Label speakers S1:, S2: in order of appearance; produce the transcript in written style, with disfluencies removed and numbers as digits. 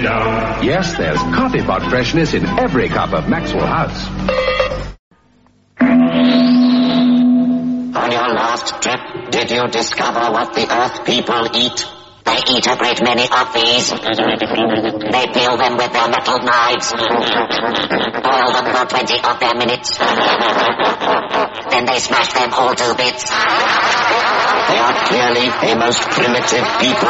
S1: down.
S2: Yes, there's coffee pot freshness in every cup of Maxwell House.
S3: On your last trip, did you discover what the Earth people eat? They eat a great many of these. They peel them with their metal knives. Boil them for 20 of their minutes. Then they smash them all to bits. They are clearly a most primitive people.